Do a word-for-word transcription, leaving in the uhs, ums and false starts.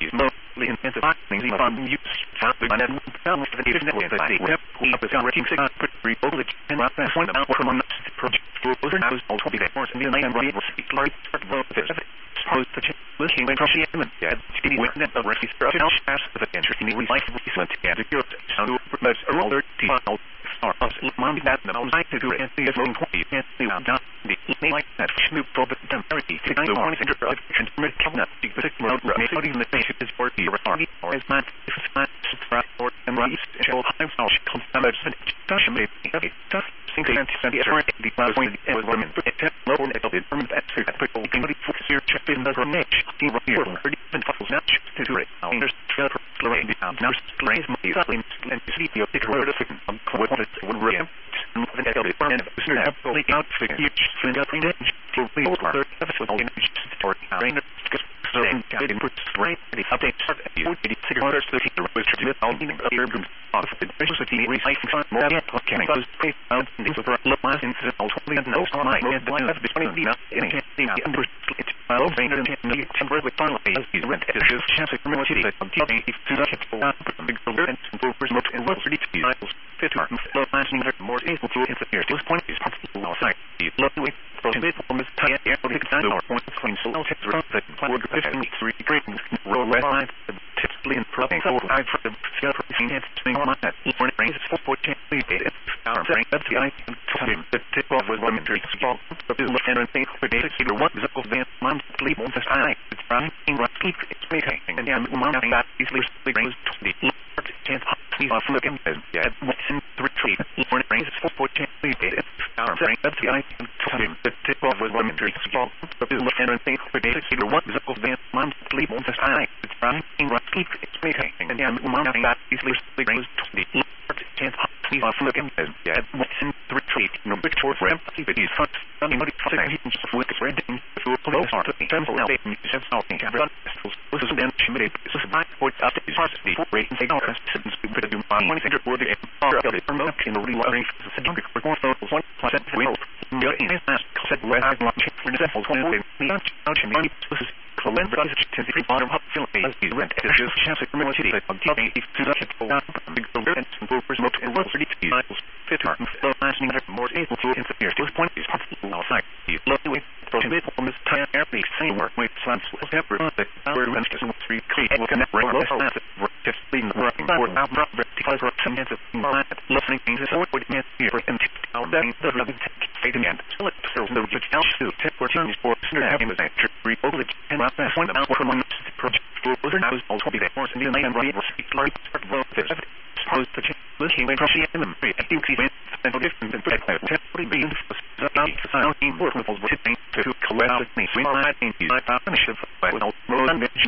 slowly intensifying the fun use of the net film for the network that they have we have got reaching six pretty bold and not that one about from on the project for other hours all to be there and the name right will speak like start the supposed to looking when she and yeah she went net the rest of the house of the interesting we like recent and the good sound promotes a roller file or us money that the most like to do and the long twenty and the down the like that snoop for the temporary to go on in the and make not the particular road in the face is for the or as man if it's not or and right and I'm so she comes down and touch me okay tough think and the other the last point was women lower and the permanent extra people can really focus your check in the niche the here and focus not to do it now there's Lorraine now Lorraine's money and sleep your big word of what it would ram and the other and have fully out for huge fingerprint to be over episode in story rain so in put straight the update start at you the cigarettes the was to all the other groups of the diversity recycling more than can those pay out the super last in the totally no my and the left between the in the under it well vein and the temporary finally is rent it is chance of community on T V to the big and for remote and what city files fit our lasting more able to interfere this point is possible outside the lovely from the from the tie air for the or point clean so text around the plug fifty-three greetings roll red typically in probing so I for the scene and thing on that morning rains four fourteen it our brain that's the I time the tip of was women drink small but the look and think for data either one physical van mom sleep on the side it's running in right sleep it's making and then mom that easily rains the chance please off look and yeah what's in the retreat morning rains four fourteen it our brain that's the I time the tip of was women drink small but the look and think for data either one physical van mom sleep on the side it's running in right sleep it's making and then mom that easily rains the chance please off look and yeah what's in the retreat no big tour for empathy but he's fun anybody fucking with reading for police are to temple now they have something to run this is then she made this is my point after his heart the rating they don't citizens but do my one hundred worthy are the promote in the rewiring the secondary for one one percent will your in last said where I want to for example when we launch out in money this is Colin Brothers to the bottom of Philippines is rent it is chance of community on T V to the big and remote and what thirty miles fit our lasting more able to interfere this point is possible outside the lovely from the from this time airplane same work with slants will have the word when it's three create will connect right less just leading the working for now because we're some hands of listening things is what would mean here and our then the living fading end so let's so the else to tip for turns for having the three over and that's one about from one project for other now is also be there for some and right will speak like start well supposed to looking when she in them I think she went and different and temporary being about the sound in work with what it means to collect me so I think I finish it without more than